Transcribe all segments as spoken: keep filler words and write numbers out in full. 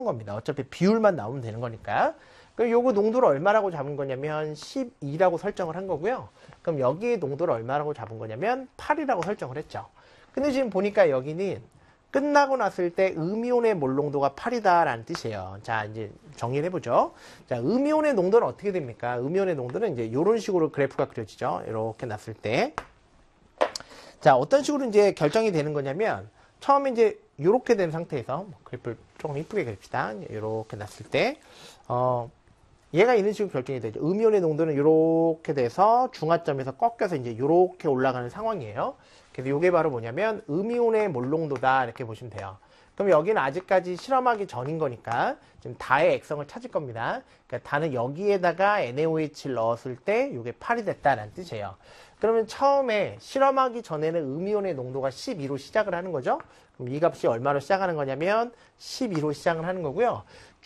겁니다. 어차피 비율만 나오면 되는 거니까. 그럼 요거 농도를 얼마라고 잡은 거냐면 십이라고 설정을 한 거고요. 그럼 여기에 농도를 얼마라고 잡은 거냐면 팔이라고 설정을 했죠. 근데 지금 보니까 여기는 끝나고 났을 때 음이온의 몰 농도가 팔이다 라는 뜻이에요. 자, 이제 정리를 해보죠. 자, 음이온의 농도는 어떻게 됩니까? 음이온의 농도는 이제 이런 식으로 그래프가 그려지죠. 이렇게 났을 때. 자, 어떤 식으로 이제 결정이 되는 거냐면 처음에 이제 이렇게 된 상태에서 그래프를 조금 이쁘게 그립시다. 이렇게 났을 때 어, 얘가 이런 식으로 결정이 되죠. 음이온의 농도는 이렇게 돼서 중화점에서 꺾여서 이제 이렇게 올라가는 상황이에요. 그래서 이게 바로 뭐냐면 음이온의 몰 농도다 이렇게 보시면 돼요. 그럼 여기는 아직까지 실험하기 전인 거니까 지금 다의 액성을 찾을 겁니다. 그러니까 다는 여기에다가 엔에오에이치를 넣었을 때 이게 팔이 됐다라는 뜻이에요. 그러면 처음에 실험하기 전에는 음이온의 농도가 십이로 시작을 하는 거죠. 그럼 이 값이 얼마로 시작하는 거냐면 십이로 시작을 하는 거고요.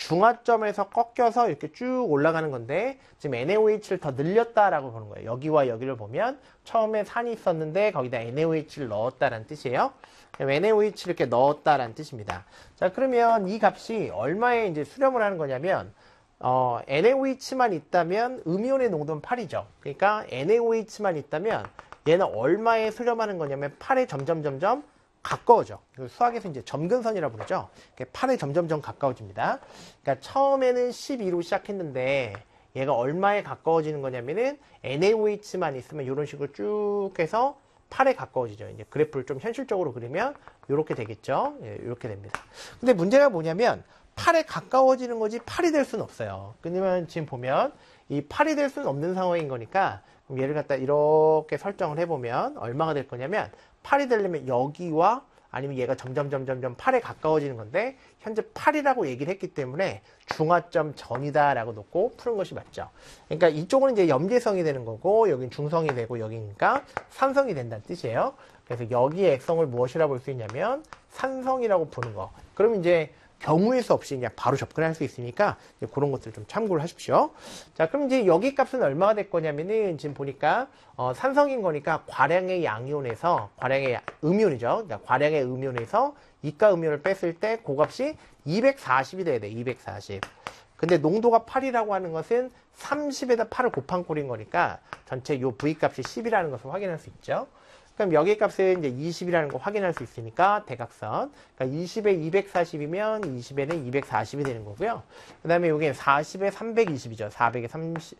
중화점에서 꺾여서 이렇게 쭉 올라가는 건데 지금 엔에오에이치를 더 늘렸다라고 보는 거예요. 여기와 여기를 보면 처음에 산이 있었는데 거기다 엔에오에이치를 넣었다라는 뜻이에요. 엔에오에이치를 이렇게 넣었다라는 뜻입니다. 자, 그러면 이 값이 얼마에 이제 수렴을 하는 거냐면 어, 엔에오에이치만 있다면 음이온의 농도는 팔이죠. 그러니까 엔에오에이치만 있다면 얘는 얼마에 수렴하는 거냐면 팔에 점점 점점 가까워져. 수학에서 이제 점근선이라고 부르죠. 팔에 점점점 가까워집니다. 그러니까 처음에는 십이로 시작했는데 얘가 얼마에 가까워지는 거냐면은 엔에오에이치만 있으면 이런 식으로 쭉 해서 팔에 가까워지죠. 이제 그래프를 좀 현실적으로 그리면 이렇게 되겠죠. 예, 이렇게 됩니다. 근데 문제가 뭐냐면 팔에 가까워지는 거지 팔이 될 수는 없어요. 그러면 지금 보면 이 팔이 될 수는 없는 상황인 거니까 그럼 얘를 갖다 이렇게 설정을 해보면 얼마가 될 거냐면 팔이 되려면 여기와 아니면 얘가 점점 점점 점 팔에 가까워지는 건데 현재 팔이라고 얘기를 했기 때문에 중화점 전이다 라고 놓고 푸는 것이 맞죠. 그러니까 이쪽은 이제 염계성이 되는 거고 여긴 중성이 되고 여기니까 산성이 된다는 뜻이에요. 그래서 여기의 액성을 무엇이라고 볼 수 있냐면 산성이라고 보는 거. 그럼 이제 경우의 수 없이 그냥 바로 접근할 수 있으니까 그런 것들 좀 참고를 하십시오. 자, 그럼 이제 여기 값은 얼마가 될 거냐면은 지금 보니까 어, 산성인 거니까 과량의 양이온에서 과량의 음이온이죠. 그러니까 과량의 음이온에서 이가 음이온을 뺐을 때 그 값이 이백사십이 돼야 돼. 이백사십. 근데 농도가 팔이라고 하는 것은 삼십에다 팔을 곱한 꼴인 거니까 전체 요 V 값이 십이라는 것을 확인할 수 있죠. 그럼 여기 값은 이제 이십이라는 거 확인할 수 있으니까 대각선. 그러니까 이십에 이백사십이면 이십에는 이백사십이 되는 거고요. 그 다음에 여기 사십에 삼백이십이죠. 사백에 삼십,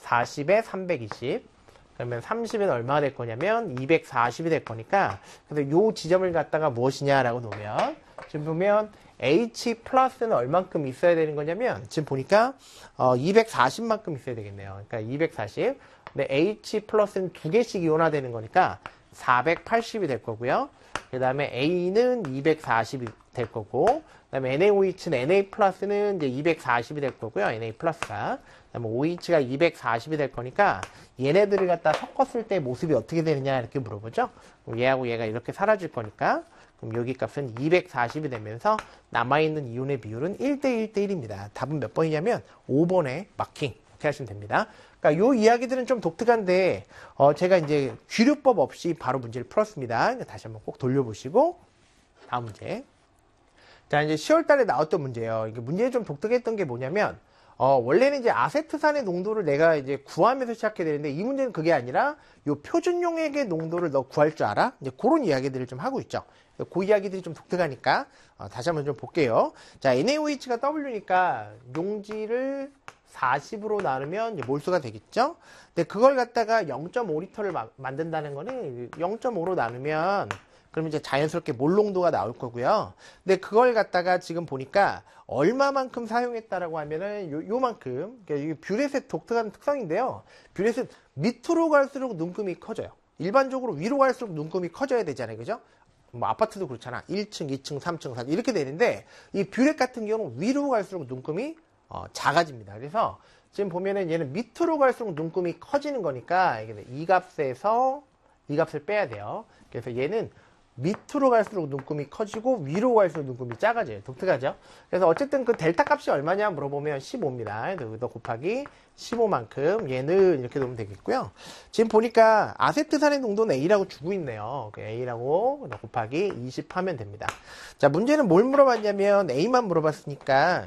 사십에 삼백이십. 그러면 삼십은 얼마가 될 거냐면 이백사십이 될 거니까. 그래서 요 지점을 갖다가 무엇이냐라고 놓으면 지금 보면 H 플러스는 얼만큼 있어야 되는 거냐면 지금 보니까 어, 이백사십만큼 있어야 되겠네요. 그러니까 이백사십. 근데 H 플러스는 두 개씩 이온화되는 거니까 사백팔십이 될 거고요. 그 다음에 A는 이백사십이 될 거고, 그 다음에 엔에오에이치는 엔에이 플러스는 이제 이백사십이 될 거고요. 엔에이 플러스가. 그 다음에 오에이치가 이백사십이 될 거니까 얘네들을 갖다 섞었을 때 모습이 어떻게 되느냐 이렇게 물어보죠. 그럼 얘하고 얘가 이렇게 사라질 거니까 그럼 여기 값은 이백사십이 되면서 남아있는 이온의 비율은 일 대 일 대 일입니다. 답은 몇 번이냐면 오 번에 마킹. 이렇게 하시면 됩니다. 그러니까 요 이야기들은 좀 독특한데 어 제가 이제 귀류법 없이 바로 문제를 풀었습니다. 다시 한번 꼭 돌려보시고 다음 문제. 자, 이제 시월 달에 나왔던 문제예요. 이게 문제가 좀 독특했던 게 뭐냐면 어 원래는 이제 아세트산의 농도를 내가 이제 구하면서 시작해야 되는데 이 문제는 그게 아니라 요 표준용액의 농도를 너 구할 줄 알아? 이제 그런 이야기들을 좀 하고 있죠. 그 이야기들이 좀 독특하니까 어, 다시 한번 좀 볼게요. 자, 엔에오에이치가 W니까 용지를 사십으로 나누면 이제 몰수가 되겠죠? 근데 그걸 갖다가 영 점 오 리터를 마, 만든다는 거는 영 점 오로 나누면 그러면 이제 자연스럽게 몰 농도가 나올 거고요. 근데 그걸 갖다가 지금 보니까 얼마만큼 사용했다라고 하면은 요, 요만큼. 그러니까 뷰렛의 독특한 특성인데요. 뷰렛은 밑으로 갈수록 눈금이 커져요. 일반적으로 위로 갈수록 눈금이 커져야 되잖아요. 그죠? 뭐 아파트도 그렇잖아. 일 층, 이 층, 삼 층, 사 층 이렇게 되는데 이 뷰렛 같은 경우는 위로 갈수록 눈금이 어, 작아집니다. 그래서 지금 보면은 얘는 밑으로 갈수록 눈금이 커지는 거니까 이 값에서 이 값을 빼야 돼요. 그래서 얘는 밑으로 갈수록 눈금이 커지고 위로 갈수록 눈금이 작아져요. 독특하죠? 그래서 어쨌든 그 델타 값이 얼마냐 물어보면 십오입니다. 여기다 곱하기 십오만큼 얘는 이렇게 놓으면 되겠고요. 지금 보니까 아세트산의 농도는 A라고 주고 있네요. A라고 곱하기 이십 하면 됩니다. 자, 문제는 뭘 물어봤냐면 A만 물어봤으니까